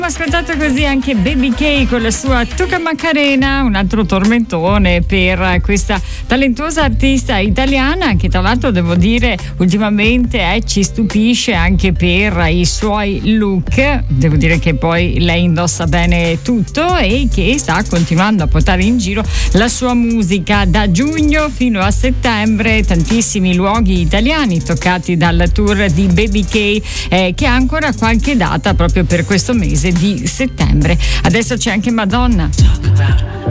Abbiamo ascoltato così anche Baby K con la sua Tuca Macarena, un altro tormentone per questa talentuosa artista italiana che tra l'altro devo dire ultimamente ci stupisce anche per i suoi look. Devo dire che poi lei indossa bene tutto e che sta continuando a portare in giro la sua musica. Da giugno fino a settembre tantissimi luoghi italiani toccati dal tour di Baby K, che ha ancora qualche data proprio per questo mese di settembre. Adesso c'è anche Madonna.